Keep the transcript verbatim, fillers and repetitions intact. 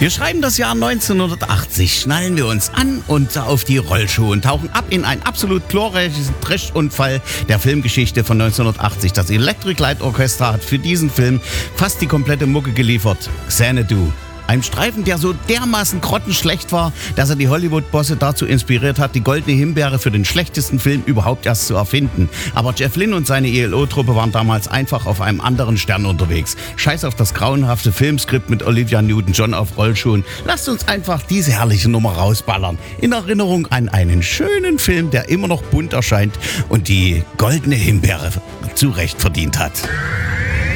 Wir schreiben das Jahr neunzehnhundertachtzig, schnallen wir uns an und auf die Rollschuhe und tauchen ab in einen absolut glorreichen Trash-Unfall der Filmgeschichte von neunzehnhundertachtzig. Das Electric Light Orchestra hat für diesen Film fast die komplette Mucke geliefert. Xanadu. Ein Streifen, der so dermaßen grottenschlecht war, dass er die Hollywood-Bosse dazu inspiriert hat, die Goldene Himbeere für den schlechtesten Film überhaupt erst zu erfinden. Aber Jeff Lynne und seine E L O-Truppe waren damals einfach auf einem anderen Stern unterwegs. Scheiß auf das grauenhafte Filmskript mit Olivia Newton-John auf Rollschuhen. Lasst uns einfach diese herrliche Nummer rausballern. In Erinnerung an einen schönen Film, der immer noch bunt erscheint und die Goldene Himbeere zu Recht verdient hat.